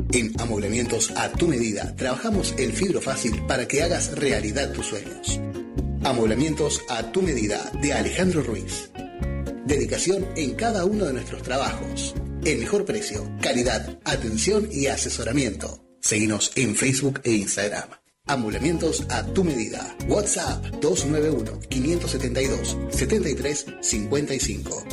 En Amoblamientos a tu medida, trabajamos el fibro fácil para que hagas realidad tus sueños. Amoblamientos a tu medida, de Alejandro Ruiz. Dedicación en cada uno de nuestros trabajos. El mejor precio, calidad, atención y asesoramiento. Seguinos en Facebook e Instagram. Amoblamientos a tu medida. WhatsApp 291-572-7355.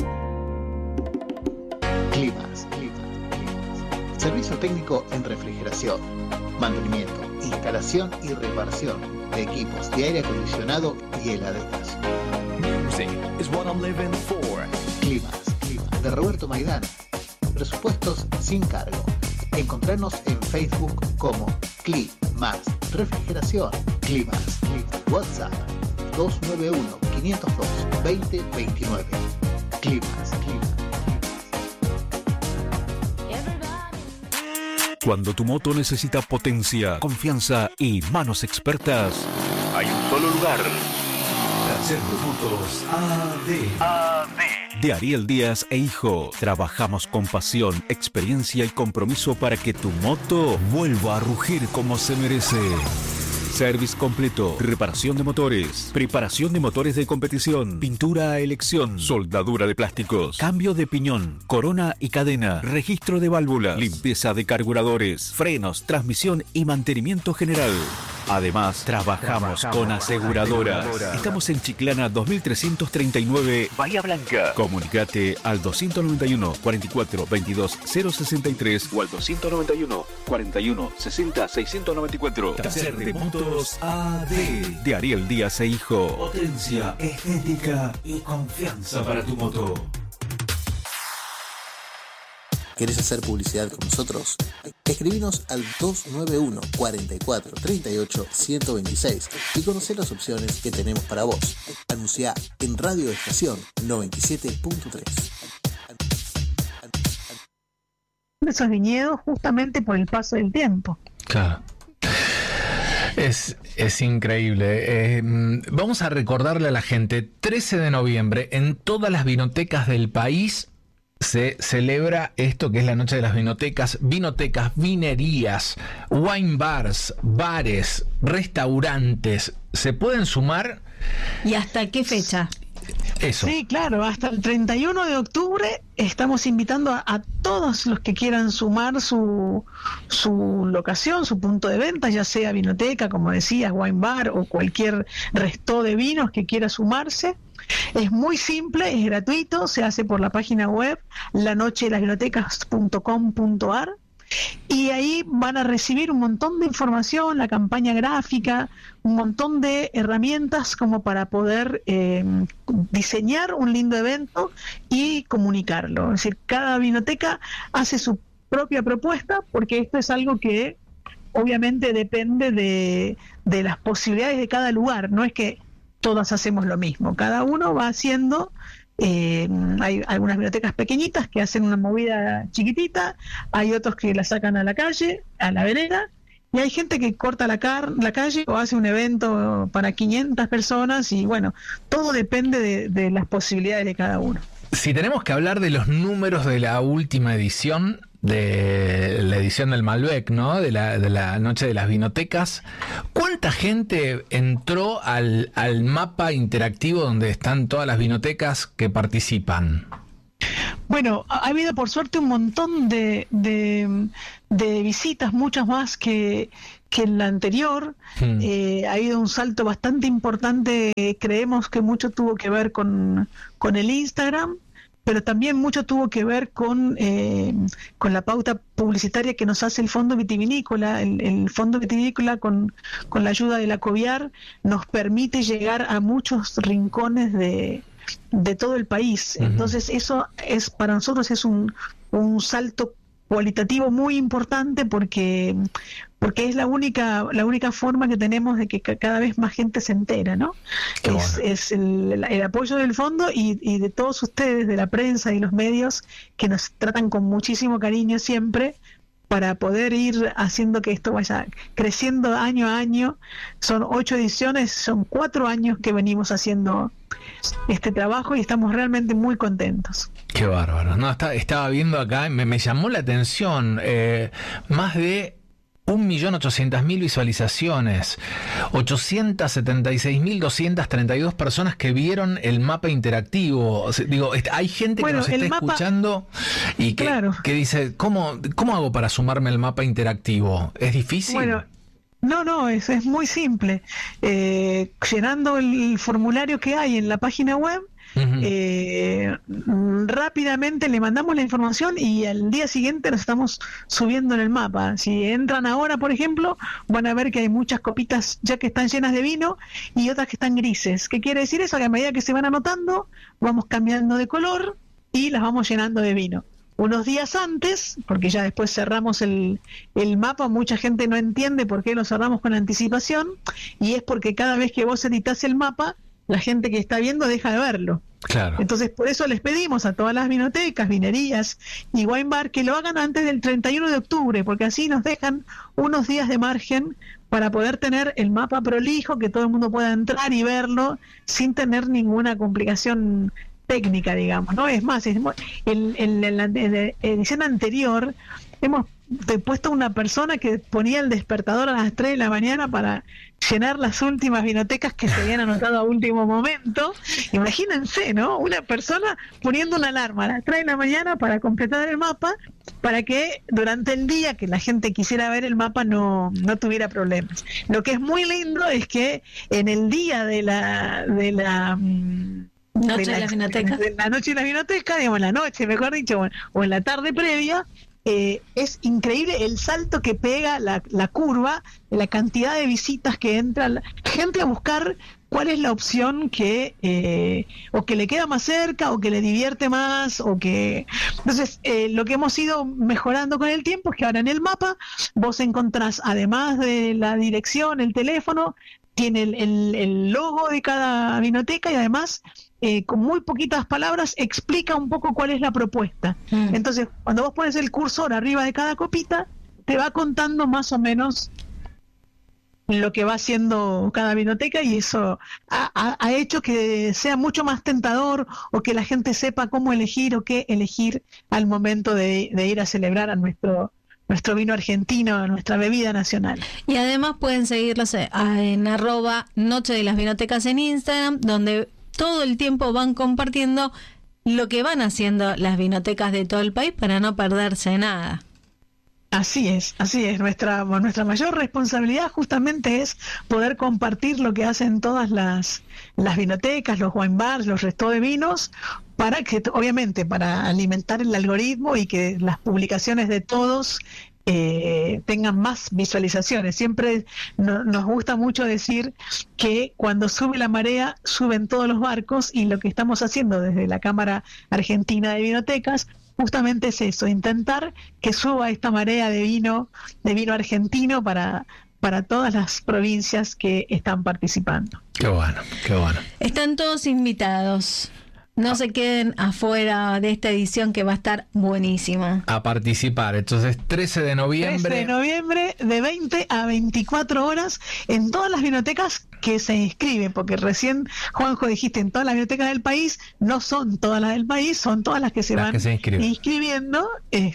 Climas. Servicio técnico en refrigeración, mantenimiento, instalación y reparación de equipos de aire acondicionado y heladeras. Music is what I'm living for. Climas, de Roberto Maidana. Presupuestos sin cargo. Encontrarnos en Facebook como Climas Refrigeración. Climas. WhatsApp 291-502-2029. Climas. Cuando tu moto necesita potencia, confianza y manos expertas, hay un solo lugar. Taller de Motos AD. De Ariel Díaz e Hijo. Trabajamos con pasión, experiencia y compromiso para que tu moto vuelva a rugir como se merece. Service completo, reparación de motores, preparación de motores de competición, pintura a elección, soldadura de plásticos, cambio de piñón, corona y cadena, registro de válvulas, limpieza de carburadores, frenos, transmisión y mantenimiento general. Además, trabajamos con aseguradoras. Estamos en Chiclana 2339, Bahía Blanca. Comunicate al 291 44 22 063 o al 291 41 60 694. Taller de Motos AD. De Ariel Díaz e Hijo. Potencia, estética y confianza para tu moto. ¿Querés hacer publicidad con nosotros? Escribinos al 291 44 38 126 y conocer las opciones que tenemos para vos. Anunciá en Radio Estación 97.3. Esos viñedos justamente por el paso del tiempo. Claro. Es increíble. Vamos a recordarle a la gente, 13 de noviembre, en todas las vinotecas del país se celebra esto que es la Noche de las Vinotecas, vinerías, wine bars, bares, restaurantes. ¿Se pueden sumar? ¿Y hasta qué fecha? Eso. Sí, claro, hasta el 31 de octubre estamos invitando a todos los que quieran sumar su locación, su punto de venta, ya sea vinoteca, como decías, wine bar o cualquier resto de vinos que quiera sumarse. Es muy simple, es gratuito, se hace por la página web lanochedelasvinotecas.com.ar y ahí van a recibir un montón de información, la campaña gráfica, un montón de herramientas como para poder diseñar un lindo evento y comunicarlo. Es decir, cada vinoteca hace su propia propuesta porque esto es algo que obviamente depende de las posibilidades de cada lugar, no es que todas hacemos lo mismo, cada uno va haciendo, hay algunas bibliotecas pequeñitas que hacen una movida chiquitita, hay otros que la sacan a la calle, a la vereda, y hay gente que corta la calle o hace un evento para 500 personas y bueno, todo depende de las posibilidades de cada uno. Si tenemos que hablar de los números de la última edición, de la edición del Malbec, ¿no? De la Noche de las Vinotecas, ¿cuánta gente entró al mapa interactivo donde están todas las vinotecas que participan? Bueno, ha habido por suerte un montón de visitas, muchas más que en la anterior. Ha habido un salto bastante importante, creemos que mucho tuvo que ver con el Instagram, pero también mucho tuvo que ver con la pauta publicitaria que nos hace el Fondo Vitivinícola. El Fondo Vitivinícola, con la ayuda de la COVIAR, nos permite llegar a muchos rincones de todo el país. Entonces eso es para nosotros es un salto cualitativo muy importante porque es la única forma que tenemos de que cada vez más gente se entera, ¿no? Es el apoyo del fondo y de todos ustedes, de la prensa y los medios, que nos tratan con muchísimo cariño siempre para poder ir haciendo que esto vaya creciendo año a año. Son 8 ediciones, son 4 años que venimos haciendo este trabajo y estamos realmente muy contentos. Qué bárbaro. No, estaba viendo acá, me llamó la atención, más de 1.800.000 visualizaciones, 876.232 personas que vieron el mapa interactivo. O sea, digo, hay gente que nos está escuchando y que dice, ¿cómo hago para sumarme al mapa interactivo? ¿Es difícil? Bueno, no, es muy simple. Llenando el formulario que hay en la página web, rápidamente le mandamos la información y al día siguiente nos estamos subiendo en el mapa. Si entran ahora, por ejemplo, van a ver que hay muchas copitas ya que están llenas de vino y otras que están grises. ¿Qué quiere decir eso? Que a medida que se van anotando, vamos cambiando de color y las vamos llenando de vino. Unos días antes, porque ya después cerramos el mapa, mucha gente no entiende por qué lo cerramos con anticipación, y es porque cada vez que vos editás el mapa, la gente que está viendo deja de verlo. Claro. Entonces, por eso les pedimos a todas las vinotecas, vinerías y wine bar que lo hagan antes del 31 de octubre, porque así nos dejan unos días de margen para poder tener el mapa prolijo, que todo el mundo pueda entrar y verlo sin tener ninguna complicación técnica, digamos, ¿no? Es más, en la edición anterior hemos puesto una persona que ponía el despertador a las 3 de la mañana para llenar las últimas vinotecas que se habían anotado a último momento. Imagínense, ¿no? Una persona poniendo una alarma a las 3 de la mañana para completar el mapa, para que durante el día que la gente quisiera ver el mapa no tuviera problemas. Lo que es muy lindo es que en el día de la noche de la vinoteca. De la noche de la vinoteca, digamos, en la noche, mejor dicho, o en la tarde previa, es increíble el salto que pega la curva de la cantidad de visitas que entra la gente a buscar cuál es la opción que o que le queda más cerca o que le divierte más o que... Entonces, lo que hemos ido mejorando con el tiempo es que ahora en el mapa vos encontrás, además de la dirección, el teléfono, tiene el logo de cada vinoteca y además con muy poquitas palabras explica un poco cuál es la propuesta. Entonces, cuando vos pones el cursor arriba de cada copita, te va contando más o menos lo que va haciendo cada vinoteca, y eso ha hecho que sea mucho más tentador o que la gente sepa cómo elegir o qué elegir al momento de ir a celebrar a nuestro vino argentino, nuestra bebida nacional. Y además pueden seguirlos en @Noche de las Vinotecas en Instagram, donde todo el tiempo van compartiendo lo que van haciendo las vinotecas de todo el país para no perderse nada. Así es. Nuestra mayor responsabilidad justamente es poder compartir lo que hacen todas las vinotecas, los wine bars, los restos de vinos, para que, obviamente, para alimentar el algoritmo y que las publicaciones de todos tengan más visualizaciones. Siempre nos gusta mucho decir que cuando sube la marea, suben todos los barcos, y lo que estamos haciendo desde la Cámara Argentina de Vinotecas justamente es eso, intentar que suba esta marea de vino argentino para todas las provincias que están participando. Qué bueno. Están todos invitados. No se queden afuera de esta edición, que va a estar buenísima. A participar. Entonces, 13 de noviembre, de 20 a 24 horas en todas las vinotecas que se inscriben, porque recién, Juanjo, dijiste en todas las vinotecas del país. No son todas las del país, son todas las que se van inscribiendo.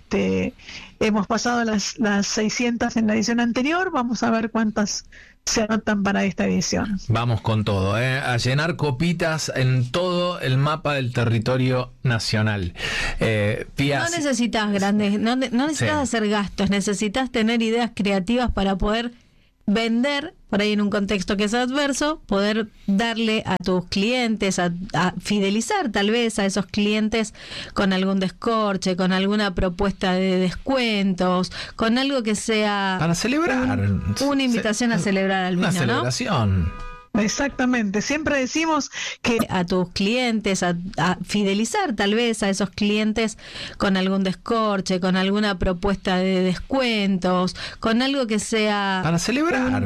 Hemos pasado las 600 en la edición anterior, vamos a ver cuántas se anotan para esta edición. Vamos con todo, a llenar copitas en todo el mapa del territorio nacional. No necesitas grandes, no necesitas hacer gastos, necesitas tener ideas creativas para poder vender, por ahí en un contexto que es adverso, poder darle a tus clientes, a fidelizar tal vez a esos clientes con algún descorche, con alguna propuesta de descuentos, con algo que sea para celebrar, una invitación a celebrar al vino, una celebración, ¿no? Exactamente, siempre decimos que a tus clientes, a fidelizar tal vez a esos clientes con algún descorche, con alguna propuesta de descuentos, con algo que sea para celebrar